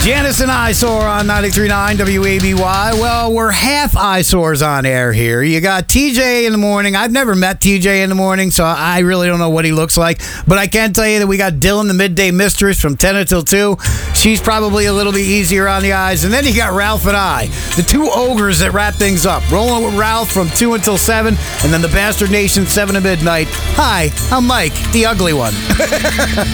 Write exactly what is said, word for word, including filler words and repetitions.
Janice and Eyesore on ninety-three point nine W A B Y. Well, we're half eyesores on air here. You got T J in the morning. I've never met T J in the morning, so I really don't know what he looks like. But I can tell you that we got Dylan, the midday mistress, from ten until two. She's probably a little bit easier on the eyes. And then you got Ralph and I, the two ogres that wrap things up. Rolling with Ralph from two until seven, and then the Bastard Nation, seven to midnight. Hi, I'm Mike, the ugly one.